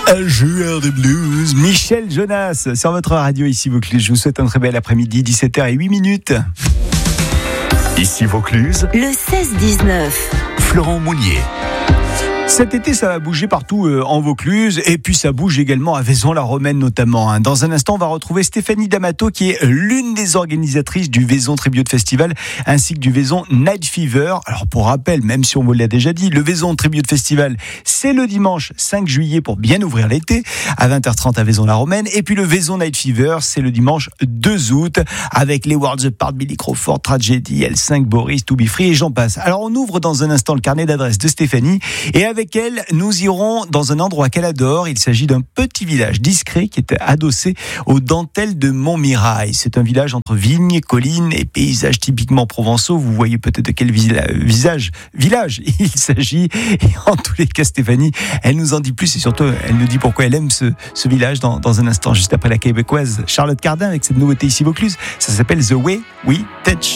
Un joueur de blues, Michel Jonas, sur votre radio ici Vaucluse. Je vous souhaite un très bel après-midi, 17h08. Ici Vaucluse, le 16-19. Florent Mounier. Cet été, ça va bouger partout en Vaucluse et puis ça bouge également à Vaison-la-Romaine notamment. Dans un instant, on va retrouver Stéphanie D'Amato qui est l'une des organisatrices du Vaison Tribute Festival ainsi que du Vaison Night Fever. Alors pour rappel, même si on vous l'a déjà dit, le Vaison Tribute Festival, c'est le dimanche 5 juillet pour bien ouvrir l'été à 20h30 à Vaison-la-Romaine. Et puis le Vaison Night Fever, c'est le dimanche 2 août avec les Worlds Apart, Billy Crawford, Tragedy, L5, Boris, To Be Free et j'en passe. Alors on ouvre dans un instant le carnet d'adresses de Stéphanie et avec elle, nous irons dans un endroit qu'elle adore. Il s'agit d'un petit village discret qui est adossé aux dentelles de Montmirail. C'est un village entre vignes, collines et paysages typiquement provençaux. Vous voyez peut-être de quel village il s'agit. Et en tous les cas, Stéphanie, elle nous en dit plus et surtout, elle nous dit pourquoi elle aime ce village dans un instant, juste après la québécoise Charlotte Cardin avec cette nouveauté ici Vaucluse. Ça s'appelle The Way We Touch.